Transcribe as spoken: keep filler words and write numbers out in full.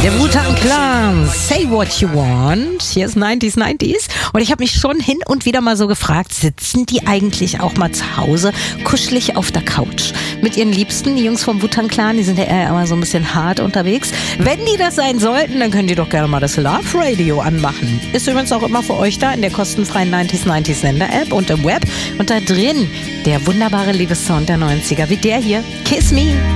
Der Wu-Tang Clan, Say What You Want. Hier ist neunziger neunziger. Und ich habe mich schon hin und wieder mal so gefragt, sitzen die eigentlich auch mal zu Hause kuschelig auf der Couch mit ihren Liebsten? Die Jungs vom Wu-Tang Clan, die sind ja eher immer so ein bisschen hart unterwegs. Wenn die das sein sollten, dann können die doch gerne mal das Love Radio anmachen. Ist übrigens auch immer für euch da in der kostenfreien neunziger neunziger Sender-App und im Web. Und da drin der wunderbare Liebessound der neunziger, wie der hier. Kiss Me,